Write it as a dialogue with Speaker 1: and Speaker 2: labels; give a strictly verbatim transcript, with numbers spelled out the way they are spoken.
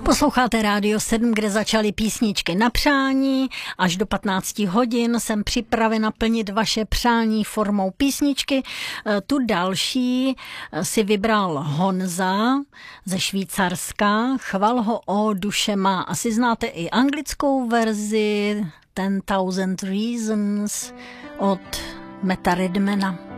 Speaker 1: Posloucháte Rádio sedm, kde začaly písničky na přání. Až do patnácti hodin jsem připravena plnit vaše přání formou písničky. Tu další si vybral Honza ze Švýcarska. Chval ho o duše má. Asi znáte i anglickou verzi Ten Thousand Reasons od Metta Redmana.